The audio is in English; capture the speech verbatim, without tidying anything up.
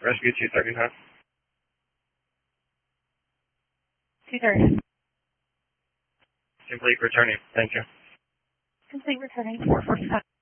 Rescue two thirty-nine. two thirty. Complete returning. Thank you. Complete returning four forty-five.